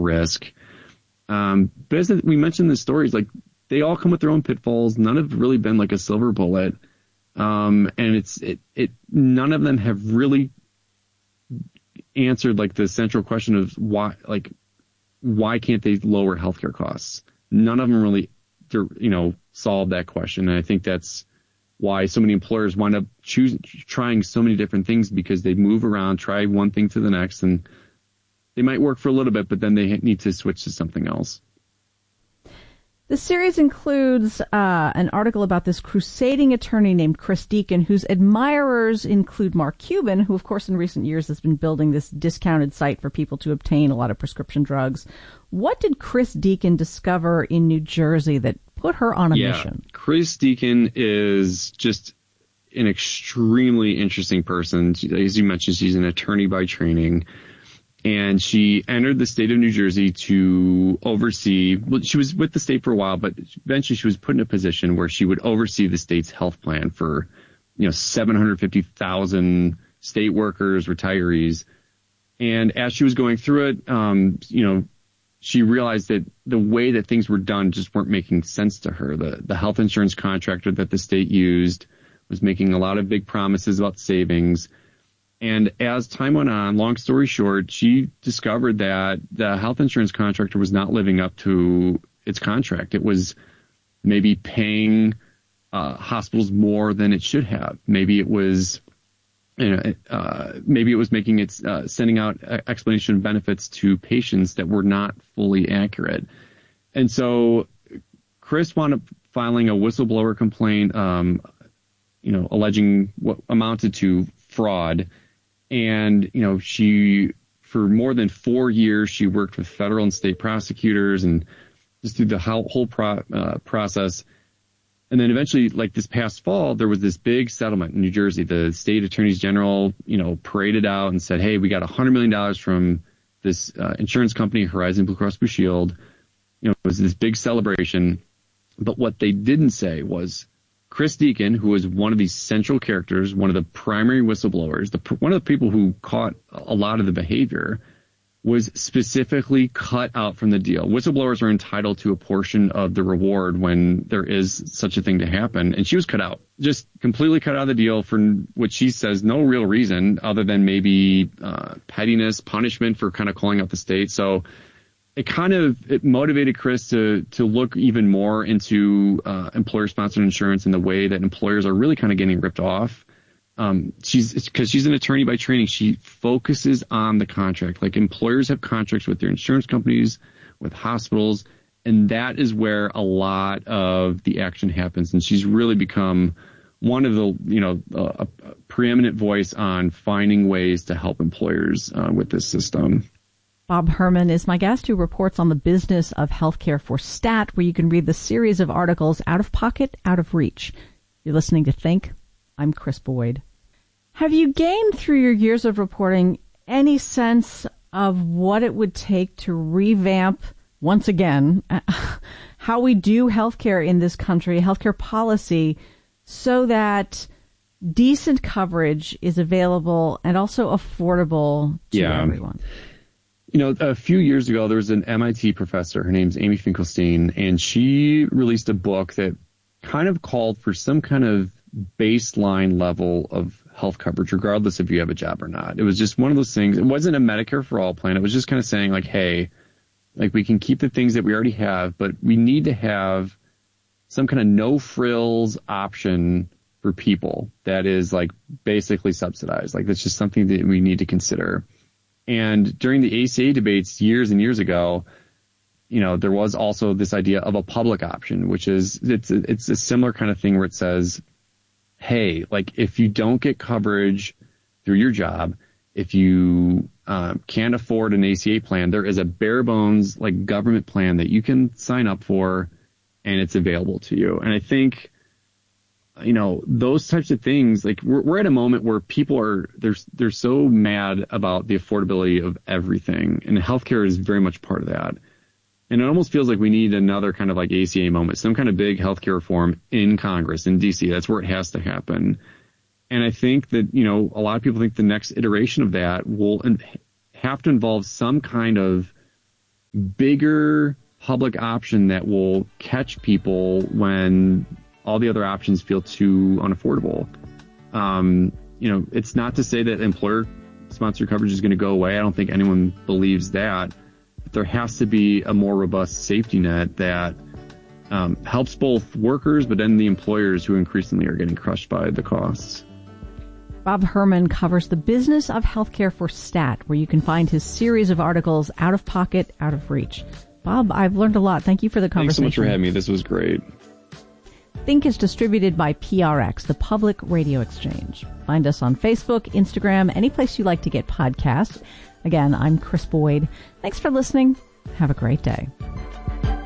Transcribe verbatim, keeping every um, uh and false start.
risk. Um, but as we mentioned in the stories, like they all come with their own pitfalls. None have really been like a silver bullet. Um, and it's, it, it, none of them have really answered like the central question of why, like, why can't they lower healthcare costs? None of them really, you know, solve that question. And I think that's why so many employers wind up choosing, trying so many different things, because they move around, try one thing to the next, and they might work for a little bit, but then they need to switch to something else. The series includes uh, an article about this crusading attorney named Chris Deacon, whose admirers include Mark Cuban, who, of course, in recent years has been building this discounted site for people to obtain a lot of prescription drugs. What did Chris Deacon discover in New Jersey that put her on a yeah, mission? Chris Deacon is just an extremely interesting person. As you mentioned, she's an attorney by training. And she entered the state of New Jersey to oversee, well, she was with the state for a while, but eventually she was put in a position where she would oversee the state's health plan for, you know, seven hundred fifty thousand state workers, retirees. And as she was going through it, um, you know, she realized that the way that things were done just weren't making sense to her. The, the health insurance contractor that the state used was making a lot of big promises about savings. And as time went on, long story short, she discovered that the health insurance contractor was not living up to its contract. It was maybe paying uh, hospitals more than it should have. Maybe it was, you know, uh, maybe it was making its uh, sending out explanation of benefits to patients that were not fully accurate. And so Chris wound up filing a whistleblower complaint, um, you know, alleging what amounted to fraud. And, you know, she, for more than four years, she worked with federal and state prosecutors and just through the whole, whole pro, uh, process. And then eventually, like this past fall, there was this big settlement in New Jersey. The state attorneys general, you know, paraded out and said, hey, we got one hundred million dollars from this uh, insurance company, Horizon Blue Cross Blue Shield. You know, it was this big celebration. But what they didn't say was, Chris Deacon, who was one of these central characters, one of the primary whistleblowers, the, one of the people who caught a lot of the behavior, was specifically cut out from the deal. Whistleblowers are entitled to a portion of the reward when there is such a thing to happen. And she was cut out, just completely cut out of the deal for what she says no real reason other than maybe uh, pettiness, punishment for kind of calling out the state. So it kind of it motivated Chris to to look even more into uh, employer-sponsored insurance and the way that employers are really kind of getting ripped off. Um, she's because she's an attorney by training. She focuses on the contract. Like employers have contracts with their insurance companies, with hospitals, and that is where a lot of the action happens. And she's really become one of the, you know, a, a preeminent voice on finding ways to help employers uh, with this system. Bob Herman is my guest, who reports on the business of healthcare for Stat, where you can read the series of articles Out of Pocket, Out of Reach. You're listening to Think. I'm Chris Boyd. Have you gained through your years of reporting any sense of what it would take to revamp, once again, how we do healthcare in this country, healthcare policy, so that decent coverage is available and also affordable to yeah. everyone? You know, a few years ago, there was an M I T professor, her name's Amy Finkelstein, and she released a book that kind of called for some kind of baseline level of health coverage, regardless if you have a job or not. It was just one of those things. It wasn't a Medicare for all plan. It was just kind of saying like, hey, like we can keep the things that we already have, but we need to have some kind of no frills option for people that is like basically subsidized. Like that's just something that we need to consider. And during the A C A debates years and years ago, you know, there was also this idea of a public option, which is it's a, it's a similar kind of thing where it says, hey, like if you don't get coverage through your job, if you um, can't afford an A C A plan, there is a bare bones like government plan that you can sign up for and it's available to you. And I think, you know, those types of things, like we're, we're at a moment where people are, they're, they're so mad about the affordability of everything. And healthcare is very much part of that. And it almost feels like we need another kind of like A C A moment, some kind of big healthcare reform in Congress, in D C. That's where it has to happen. And I think that, you know, a lot of people think the next iteration of that will have to involve some kind of bigger public option that will catch people when all the other options feel too unaffordable. Um, you know, it's not to say that employer sponsored coverage is going to go away. I don't think anyone believes that. But there has to be a more robust safety net that um, helps both workers, but then the employers who increasingly are getting crushed by the costs. Bob Herman covers the business of healthcare for STAT, where you can find his series of articles, Out of Pocket, Out of Reach. Bob, I've learned a lot. Thank you for the conversation. Thanks so much for having me. This was great. Think is distributed by P R X, the Public Radio Exchange. Find us on Facebook, Instagram, any place you like to get podcasts. Again, I'm Chris Boyd. Thanks for listening. Have a great day.